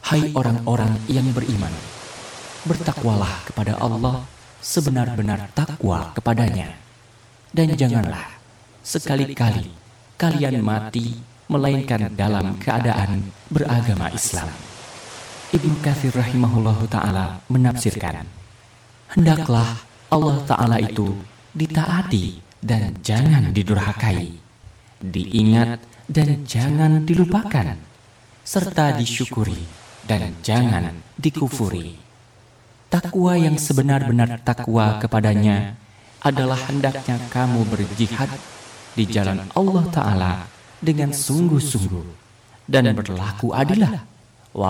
Hai orang-orang yang beriman, bertakwalah kepada Allah sebenar-benar takwa kepadanya. Dan janganlah sekali-kali kalian mati melainkan dalam keadaan beragama Islam. Ibnu Katsir rahimahullahu ta'ala menafsirkan, hendaklah Allah ta'ala itu ditaati dan jangan didurhakai, diingat dan jangan dilupakan, serta disyukuri dan jangan dikufuri. Takwa yang sebenar-benar takwa kepadanya adalah hendaknya kamu berjihad di jalan Allah Ta'ala dengan sungguh-sungguh dan berlaku adilah